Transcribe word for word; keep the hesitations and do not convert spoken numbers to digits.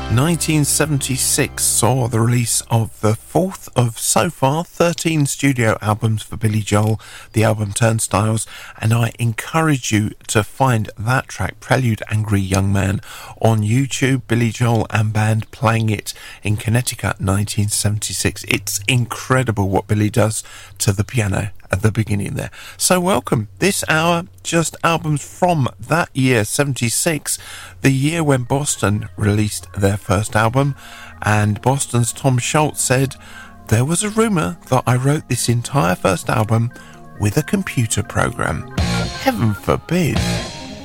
nineteen seventy-six saw the release of the fourth of, so far, thirteen studio albums for Billy Joel, the album Turnstiles, and I encourage you to find that track, Prelude Angry Young Man, on YouTube. Billy Joel and band playing it in Connecticut, nineteen seventy-six. It's incredible what Billy does to the piano at the beginning there. So welcome. This hour, just albums from that year, seventy-six, the year when Boston released their first album, and Boston's Tom Schultz said, "There was a rumour that I wrote this entire first album with a computer program." Heaven forbid.